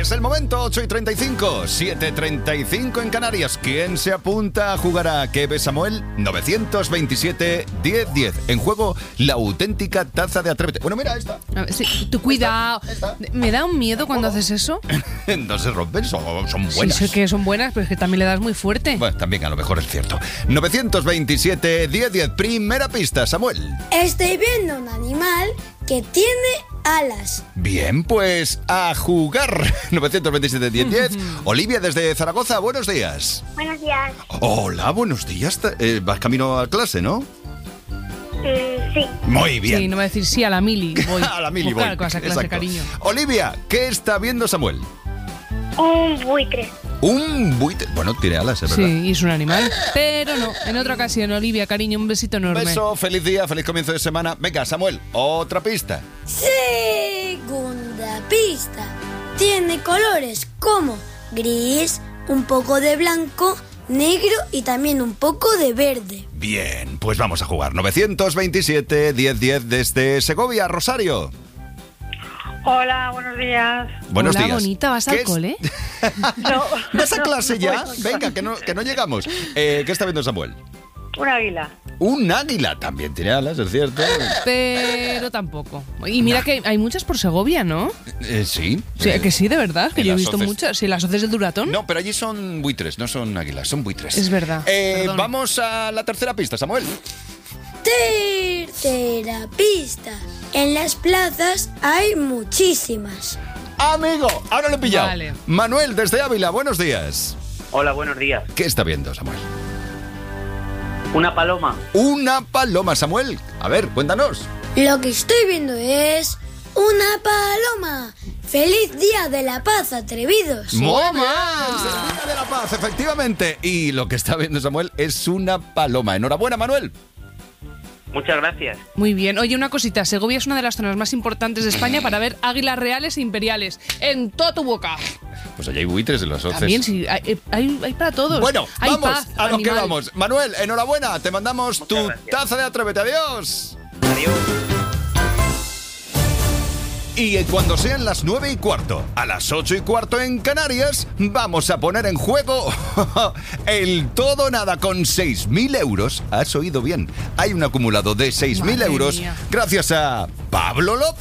Es el momento, 8:35, 7:35 en Canarias. ¿Quién se apunta a jugar a ¿Qué ves, Samuel? 927-1010. En juego, la auténtica taza de Atrévete. Bueno, mira esta. A ver, sí, tú cuidado. Esta. Me da un miedo cuando haces eso. No se rompen, son buenas. Sí, sé que son buenas, pero es que también le das muy fuerte. Bueno, también a lo mejor es cierto. 927-1010. Primera pista, Samuel. Estoy viendo un animal que tiene alas. Bien, pues a jugar. 927-1010. Olivia desde Zaragoza, buenos días. Buenos días. Hola, buenos días. Vas camino a clase, ¿no? Sí. Muy bien. Sí, no voy a decir sí a la mili. Voy. A la mili Buscar voy. cosas, clase, Exacto. cariño. Olivia, ¿qué está viendo Samuel? Un buitre. Un buitre. Bueno, tiene alas, es verdad. Sí, y es un animal. Pero no, en otra ocasión, Olivia, cariño, un besito enorme. Beso, feliz día, feliz comienzo de semana. Venga, Samuel, otra pista. Segunda pista. Tiene colores como gris, un poco de blanco, negro y también un poco de verde. Bien, pues vamos a jugar. 927-1010 desde Segovia, Rosario. Hola, buenos días. Buenos Hola, días. bonita, ¿vas al ¿Qué es? cole? No, ¿Vas a no, clase ya? voy. Venga, que no llegamos. ¿Qué está viendo Samuel? Un águila. Un águila. También tiene alas, es cierto. Pero tampoco. Y mira que hay muchas por Segovia, ¿no? Sí. Sí, que sí, de verdad, que en yo he las visto hoces. muchas. Sí, las hoces del Duratón. No, pero allí son buitres, no son águilas, son buitres. Es verdad, perdón. Vamos a la tercera pista, Samuel. Tercera pista. En las plazas hay muchísimas. Amigo, ahora lo he pillado. Vale. Manuel, desde Ávila, buenos días. Hola, buenos días. ¿Qué está viendo, Samuel? Una paloma. Una paloma, Samuel. A ver, cuéntanos. Lo que estoy viendo es una paloma. ¡Feliz Día de la Paz, atrevidos! Muy bien, es el Día de la Paz, efectivamente. Y lo que está viendo Samuel es una paloma. Enhorabuena, Manuel. Muchas gracias. Muy bien. Oye, una cosita. Segovia es una de las zonas más importantes de España para ver águilas reales e imperiales. En toda tu boca. Pues allá hay buitres en los hoces. También, sí. Hay para todos. Bueno, Hay vamos paz, a lo que animal. vamos. Manuel, enhorabuena. Te mandamos tu gracias. taza de Atrévete. Adiós. Adiós. Y cuando sean las 9:15, a las 8:15 en Canarias, vamos a poner en juego el todo o nada con 6.000 euros. Has oído bien. Hay un acumulado de 6.000 Madre euros mía. gracias a Pablo López.